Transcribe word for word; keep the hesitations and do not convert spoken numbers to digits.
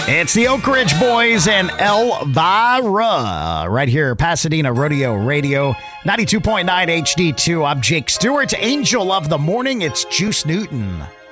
It's the Oak Ridge Boys and Elvira right here, Pasadena Rodeo Radio, ninety-two point nine H D two. I'm Jake Stewart, Angel of the Morning. It's Juice Newton.